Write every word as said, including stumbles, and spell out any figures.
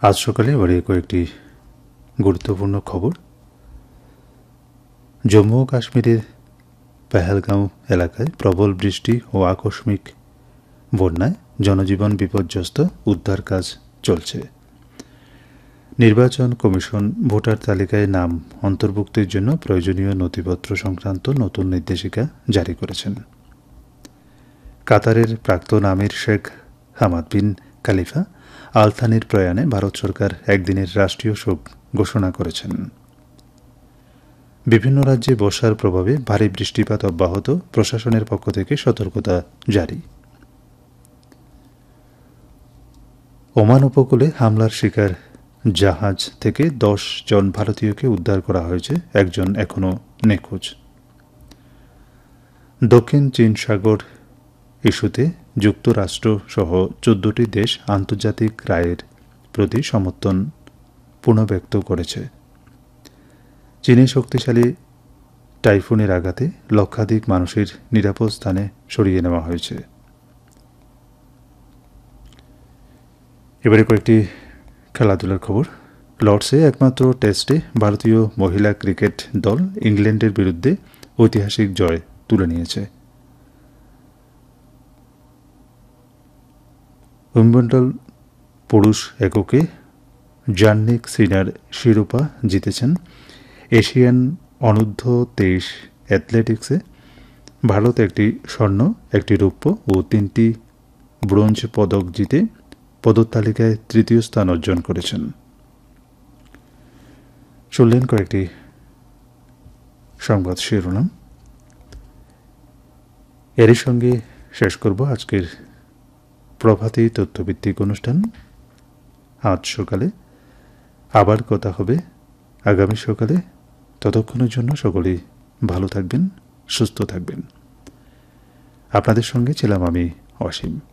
আজ সকালে এবারে কয়েকটি গুরুত্বপূর্ণ খবর। জম্মু ও কাশ্মীরের পেহেলগাঁও এলাকায় প্রবল বৃষ্টি ও আকস্মিক বন্যায় জনজীবন বিপর্যস্ত, উদ্ধার কাজ চলছে। নির্বাচন কমিশন ভোটার তালিকায় নাম অন্তর্ভুক্তির জন্য প্রয়োজনীয় নথিপত্র সংক্রান্ত নতুন নির্দেশিকা জারি করেছেন। কাতারের প্রাক্তন আমির শেখ হামাদ বিন খালিফা আল থানির প্রয়াণে ভারত সরকার একদিনের রাষ্ট্রীয় শোক ঘোষণা করেছেন। বিভিন্ন রাজ্যে বর্ষার প্রভাবে ভারী বৃষ্টিপাত অব্যাহত, প্রশাসনের পক্ষ থেকে সতর্কতা জারি। ওমান উপকূলে হামলার শিকার জাহাজ থেকে দশ জন ভারতীয়কে উদ্ধার করা হয়েছে, একজন এখনও নিখোঁজ। দক্ষিণ চীন সাগর ইস্যুতে যুক্তরাষ্ট্র সহ চোদ্দটি দেশ আন্তর্জাতিক রায়ের প্রতি সমর্থন পুনর্ব্যক্ত করেছে। চীনের শক্তিশালী টাইফুনের আঘাতে লক্ষাধিক মানুষের নিরাপদ স্থানে সরিয়ে নেওয়া হয়েছে। এবারে কয়েকটি খেলাধুলার খবর। লর্ডসে একমাত্র টেস্টে ভারতীয় মহিলা ক্রিকেট দল ইংল্যান্ডের বিরুদ্ধে ঐতিহাসিক জয় তুলে নিয়েছে। উইম্বলডন পুরুষ এককে জান্নিক সিনার শিরোপা জিতেছেন। এশিয়ান অনূর্ধ্ব তেইশ অ্যাথলেটিক্সে ভারত একটি স্বর্ণ, একটি রৌপ্য ও তিনটি ব্রোঞ্জ পদক জিতে পদক তালিকায় তৃতীয় স্থান অর্জন করেছেন। শুনলেন কয়েকটি সংবাদ শিরোনাম। এরই সঙ্গে শেষ করব আজকের প্রভাতী তথ্যভিত্তিক অনুষ্ঠান। আজ সকালে আবার কথা হবে আগামী সকালে। ততক্ষণের জন্য সকলেই ভালো থাকবেন, সুস্থ থাকবেন। আপনাদের সঙ্গে ছিলাম আমি অসীম।